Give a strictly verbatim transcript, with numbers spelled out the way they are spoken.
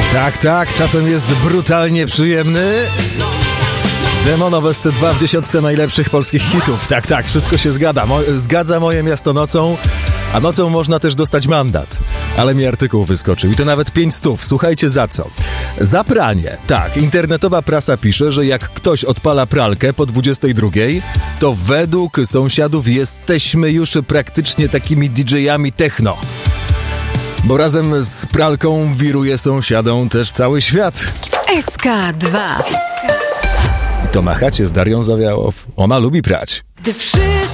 Tak, tak, czasem jest brutalnie przyjemny. Demono S C dwa w dziesiątce najlepszych polskich hitów. Tak, tak, wszystko się zgadza. Mo- zgadza moje miasto nocą, a nocą można też dostać mandat. Ale mi artykuł wyskoczył i to nawet pięć stów. Słuchajcie za co. Za pranie. Tak, internetowa prasa pisze, że jak ktoś odpala pralkę po dwudziestej drugiej, to według sąsiadów jesteśmy już praktycznie takimi didżejami techno. Bo razem z pralką wiruje sąsiadom też cały świat. S K dwa. I to na chacie z Darią Zawiałow. Ona lubi prać. Gdy wszyscy